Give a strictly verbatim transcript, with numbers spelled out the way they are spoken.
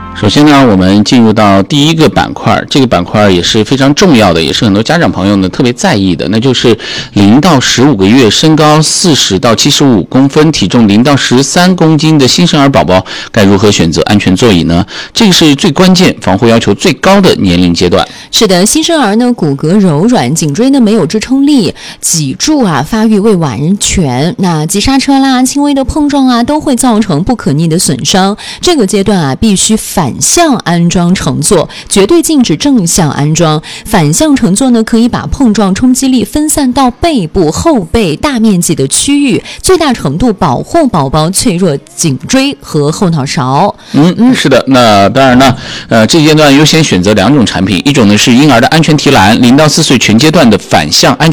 首先呢，我们进入到第一个板块，这个板块也是非常重要的，也是很多家长朋友呢特别在意的，那就是零到十五个月，身高四十到七十五公分，体重零到十三公斤的新生儿宝宝该如何选择安全座椅呢？这个是最关键、防护要求最高的年龄阶段。 是的，新生儿呢骨骼柔软，颈椎呢没有支撑力，脊柱啊发育未完全，那急刹车啦、轻微的碰撞啊都会造成不可逆的损伤。这个阶段啊必须反反向安装乘坐，绝对禁止正向安装。反向乘坐呢，可以把碰撞冲击力分散到背部、后背大面积的区域，最大程度保护宝宝脆弱颈椎和后脑勺。 嗯嗯，是的。那当然呢，呃，这阶段优先选择两种产品，一种呢是婴儿的安全提篮，零到四岁全阶段的反向安全